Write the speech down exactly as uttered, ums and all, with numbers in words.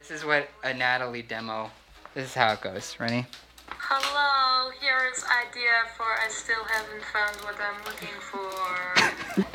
This is what a Natalie demo, this is how it goes. Ready? Hello, here is idea for I still haven't found what I'm looking for.